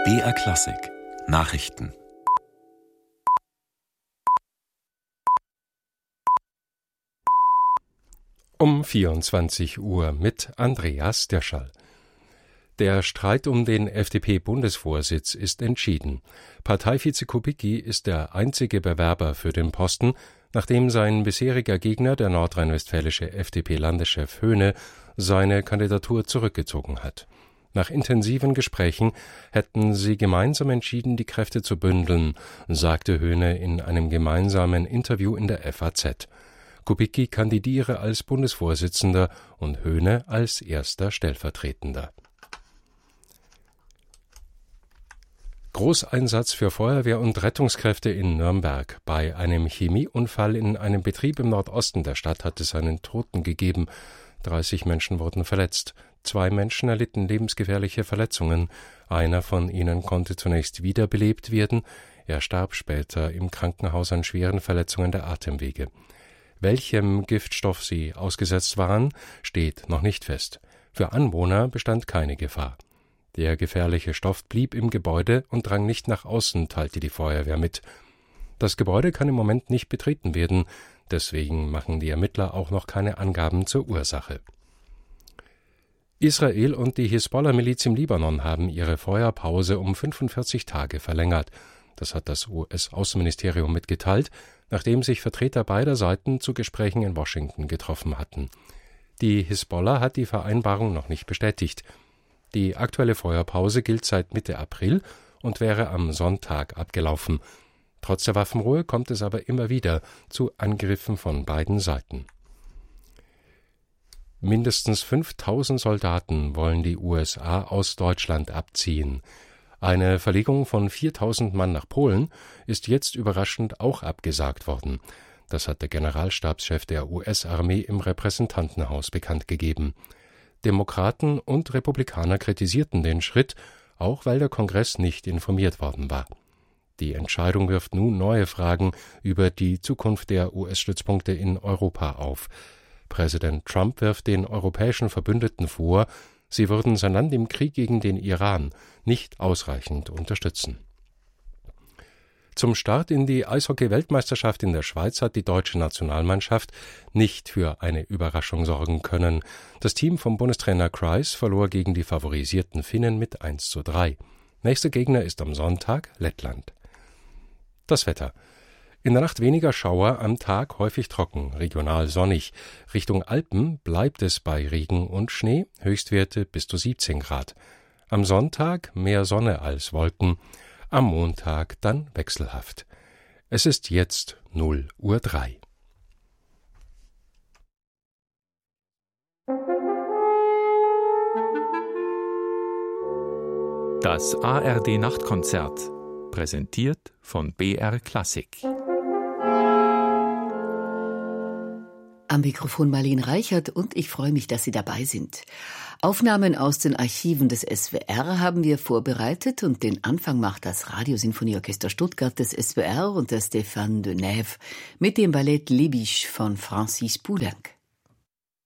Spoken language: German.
BR Klassik Nachrichten. Um 24 Uhr mit Andreas Dirschall. Der Streit um den FDP-Bundesvorsitz ist entschieden. Parteivize Kubicki ist der einzige Bewerber für den Posten, nachdem sein bisheriger Gegner, der nordrhein-westfälische FDP-Landeschef Höhne, seine Kandidatur zurückgezogen hat. Nach intensiven Gesprächen hätten sie gemeinsam entschieden, die Kräfte zu bündeln, sagte Höhne in einem gemeinsamen Interview in der FAZ. Kubicki kandidiere als Bundesvorsitzender und Höhne als erster Stellvertretender. Großeinsatz für Feuerwehr und Rettungskräfte in Nürnberg. Bei einem Chemieunfall in einem Betrieb im Nordosten der Stadt hat es einen Toten gegeben. 30 Menschen wurden verletzt. 2 Menschen erlitten lebensgefährliche Verletzungen. Einer von ihnen konnte zunächst wiederbelebt werden. Er starb später im Krankenhaus an schweren Verletzungen der Atemwege. Welchem Giftstoff sie ausgesetzt waren, steht noch nicht fest. Für Anwohner bestand keine Gefahr. Der gefährliche Stoff blieb im Gebäude und drang nicht nach außen, teilte die Feuerwehr mit. Das Gebäude kann im Moment nicht betreten werden, deswegen machen die Ermittler auch noch keine Angaben zur Ursache. Israel und die Hisbollah-Miliz im Libanon haben ihre Feuerpause um 45 Tage verlängert. Das hat das US-Außenministerium mitgeteilt, nachdem sich Vertreter beider Seiten zu Gesprächen in Washington getroffen hatten. Die Hisbollah hat die Vereinbarung noch nicht bestätigt. Die aktuelle Feuerpause gilt seit Mitte April und wäre am Sonntag abgelaufen. Trotz der Waffenruhe kommt es aber immer wieder zu Angriffen von beiden Seiten. Mindestens 5.000 Soldaten wollen die USA aus Deutschland abziehen. Eine Verlegung von 4.000 Mann nach Polen ist jetzt überraschend auch abgesagt worden. Das hat der Generalstabschef der US-Armee im Repräsentantenhaus bekannt gegeben. Demokraten und Republikaner kritisierten den Schritt, auch weil der Kongress nicht informiert worden war. Die Entscheidung wirft nun neue Fragen über die Zukunft der US-Stützpunkte in Europa auf. Präsident Trump wirft den europäischen Verbündeten vor, sie würden sein Land im Krieg gegen den Iran nicht ausreichend unterstützen. Zum Start in die Eishockey-Weltmeisterschaft in der Schweiz hat die deutsche Nationalmannschaft nicht für eine Überraschung sorgen können. Das Team vom Bundestrainer Kreis verlor gegen die favorisierten Finnen mit 1:3. Nächster Gegner ist am Sonntag Lettland. Das Wetter. In der Nacht weniger Schauer, am Tag häufig trocken, regional sonnig. Richtung Alpen bleibt es bei Regen und Schnee, Höchstwerte bis zu 17 Grad. Am Sonntag mehr Sonne als Wolken, am Montag dann wechselhaft. Es ist jetzt 0:03 Uhr. Das ARD-Nachtkonzert, präsentiert von BR Klassik. Am Mikrofon Marlene Reichert und ich freue mich, dass Sie dabei sind. Aufnahmen aus den Archiven des SWR haben wir vorbereitet und den Anfang macht das Radiosinfonieorchester Stuttgart des SWR und der Stéphane Denève mit dem Ballett Lébiche von Francis Poulenc.